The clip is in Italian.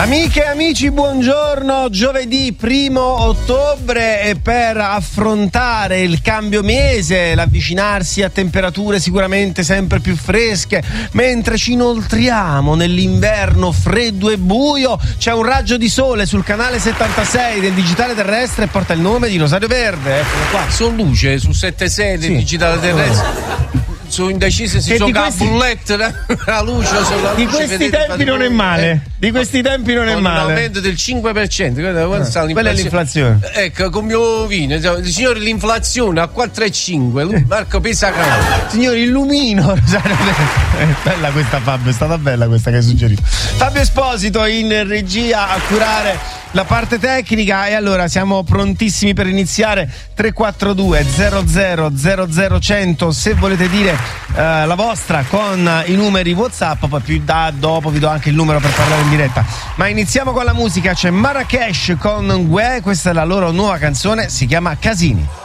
Amiche e amici, buongiorno. Giovedì 1 ottobre e per affrontare il cambio mese, l'avvicinarsi a temperature sicuramente sempre più fresche, mentre ci inoltriamo nell'inverno freddo e buio, c'è un raggio di sole sul canale 76 del digitale terrestre e porta il nome di Rosario Verde. Eccolo qua. Sono luce su 76 del digitale terrestre. Sono indeciso se gioca a bolletta la luce di questi tempi non è male. Di questi tempi non è male. Un aumento del 5%. Quella è l'inflazione. Ecco, come io vino. Signori, l'inflazione a 4,5. Marco pesa canale. Signori, illumino. Bella questa, Fabio, è stata bella questa che hai suggerito. Fabio Esposito in regia a curare la parte tecnica, e allora siamo prontissimi per iniziare. 342 00 100 se volete dire la vostra con i numeri WhatsApp, poi più dopo vi do anche il numero per parlare in diretta. Ma iniziamo con la musica. C'è Marrakesh con Gue, questa è la loro nuova canzone, si chiama Casini.